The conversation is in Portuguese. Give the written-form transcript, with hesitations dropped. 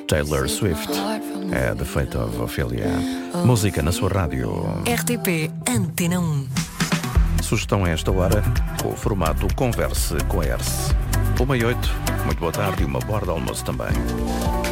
Taylor Swift, é The Fate of Ophelia. Música na sua rádio. RTP Antena 1. Sugestão a esta hora, com o formato Converse com a ERSE. 1h08, muito boa tarde e uma boa hora de almoço também.